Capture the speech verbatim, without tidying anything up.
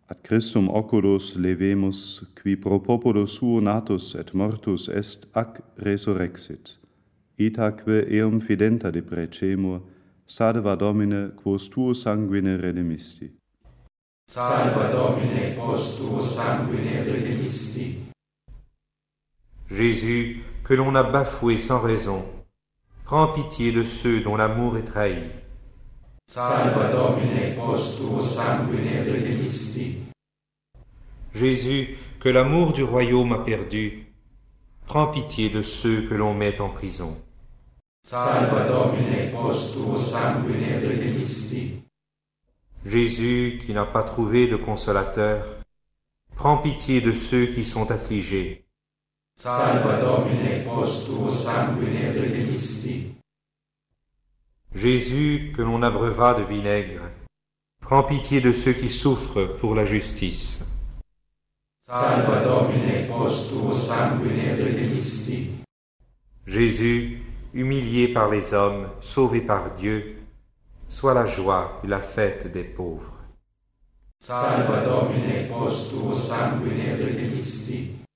ad Christum oculos levemus, qui pro populo suo natus et mortus est, ac resurrexit. Itaque eum fidenta deprecemur, salva Domine, quos tuo sanguine redemisti. Salva Domine, quos tuo sanguine redemisti. Jésus, que l'on a bafoué sans raison, prends pitié de ceux dont l'amour est trahi. Salva Domine, quos tuo sanguine redemisti. Jésus, que l'amour du royaume a perdu, prends pitié de ceux que l'on met en prison. Salva Domine, quos tuo sanguine redemisti. Jésus, qui n'a pas trouvé de consolateur, prends pitié de ceux qui sont affligés. Salva Domine, quos tuo sanguine redemisti. Jésus, que l'on abreuva de vinaigre, prends pitié de ceux qui souffrent pour la justice. Salva Domine, quos tuo sanguine redemisti. Jésus, humilié par les hommes, sauvé par Dieu, sois la joie et la fête des pauvres. Salva Domine, quos tuo sanguine redemisti.